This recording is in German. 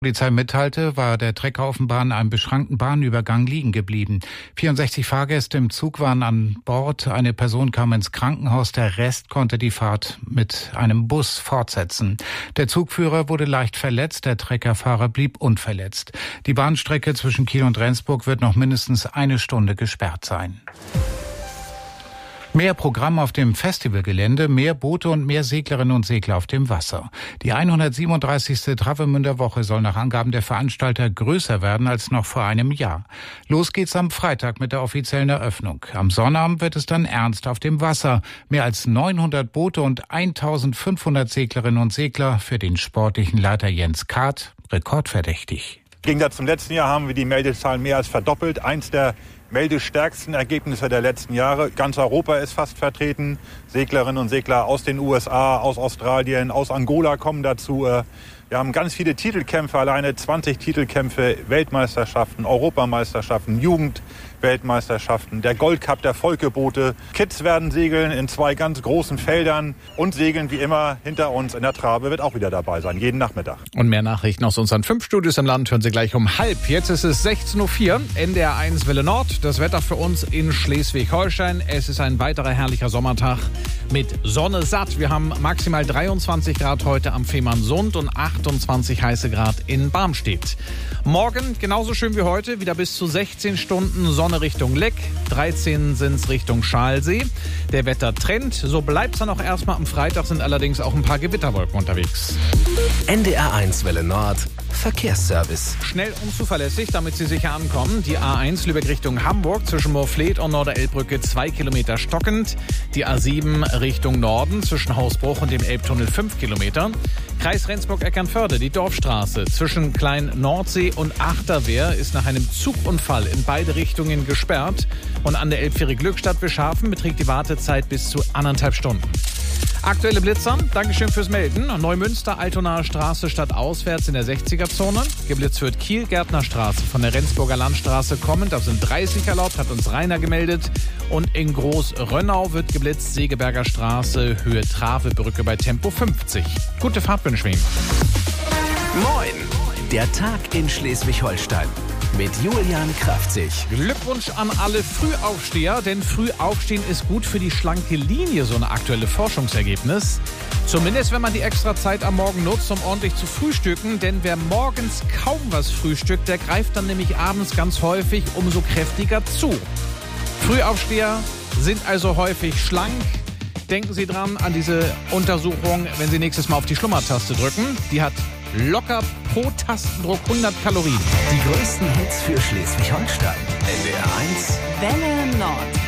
Polizei mitteilte, war der Trecker offenbar an einem beschrankten Bahnübergang liegen geblieben. 64 Fahrgäste im Zug waren an Bord. Eine Person kam ins Krankenhaus. Der Rest konnte die Fahrt mit einem Bus fortsetzen. Der Zugführer wurde leicht verletzt. Der Treckerfahrer blieb unverletzt. Die Bahnstrecke zwischen Kiel und Rendsburg wird noch mindestens eine Stunde gesperrt sein. Mehr Programm auf dem Festivalgelände, mehr Boote und mehr Seglerinnen und Segler auf dem Wasser. Die 137. Travemünder Woche soll nach Angaben der Veranstalter größer werden als noch vor einem Jahr. Los geht's am Freitag mit der offiziellen Eröffnung. Am Sonnabend wird es dann ernst auf dem Wasser. Mehr als 900 Boote und 1500 Seglerinnen und Segler, für den sportlichen Leiter Jens Kath rekordverdächtig. Im Gegensatz zum letzten Jahr haben wir die Meldezahlen mehr als verdoppelt. Eins der meldestärksten Ergebnisse der letzten Jahre. Ganz Europa ist fast vertreten. Seglerinnen und Segler aus den USA, aus Australien, aus Angola kommen dazu. Wir haben ganz viele Titelkämpfe, alleine 20 Titelkämpfe, Weltmeisterschaften, Europameisterschaften, Jugendweltmeisterschaften, der Goldcup der Volkeboote. Kids werden segeln in 2 ganz großen Feldern und segeln wie immer hinter uns in der Trave wird auch wieder dabei sein, jeden Nachmittag. Und mehr Nachrichten aus unseren 5 Studios im Land hören Sie gleich um 12:30. Jetzt ist es 16:04 Uhr, NDR 1 Welle Nord. Das Wetter für uns in Schleswig-Holstein. Es ist ein weiterer herrlicher Sommertag mit Sonne satt. Wir haben maximal 23 Grad heute am Fehmarnsund und 28 heiße Grad in Barmstedt. Morgen genauso schön wie heute, wieder bis zu 16 Stunden Sonne Richtung Leck, 13 sind's Richtung Schalsee. Der Wettertrend, so bleibt's dann auch erstmal. Am Freitag sind allerdings auch ein paar Gewitterwolken unterwegs. NDR 1 Welle Nord, Verkehrsservice. Schnell und zuverlässig, damit Sie sicher ankommen. Die A1 Lübeck Richtung Hamburg zwischen Moorfleet und Norderelbbrücke 2 Kilometer stockend. Die A7 Richtung Norden zwischen Hausbruch und dem Elbtunnel 5 Kilometer. Kreis Rendsburg-Eckernförde, die Dorfstraße zwischen Klein-Nordsee und Achterwehr ist nach einem Zugunfall in beide Richtungen gesperrt. Und an der Elbfähre Glückstadt-Wischhafen beträgt die Wartezeit bis zu 1,5 Stunden. Aktuelle Blitzer, Dankeschön fürs Melden. Neumünster, Altonaer Straße stadtauswärts in der 60er-Zone. Geblitzt wird Kiel, Gärtnerstraße von der Rendsburger Landstraße kommend. Da sind 30 erlaubt, hat uns Rainer gemeldet. Und in Groß-Rönnau wird geblitzt, Segeberger Straße, Höhe Travebrücke bei Tempo 50. Gute Fahrt wünschen wir Ihnen. Moin, der Tag in Schleswig-Holstein. Mit Julian Kraftzig. Glückwunsch an alle Frühaufsteher, denn Frühaufstehen ist gut für die schlanke Linie, so ein aktuelles Forschungsergebnis. Zumindest, wenn man die extra Zeit am Morgen nutzt, um ordentlich zu frühstücken, denn wer morgens kaum was frühstückt, der greift dann nämlich abends ganz häufig umso kräftiger zu. Frühaufsteher sind also häufig schlank. Denken Sie dran an diese Untersuchung, wenn Sie nächstes Mal auf die Schlummertaste drücken. Die hat locker pro Tastendruck 100 Kalorien. Die größten Hits für Schleswig-Holstein. NDR 1 Welle Nord.